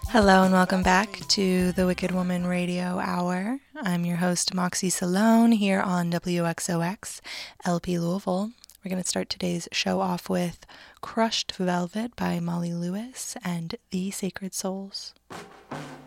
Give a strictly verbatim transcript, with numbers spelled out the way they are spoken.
Hello and welcome back to the Wicked Woman Radio Hour. I'm your host, Moxie Salone, here on W X O X, L P Louisville. We're going to start today's show off with Crushed Velvet by Molly Lewis and The Sacred Souls.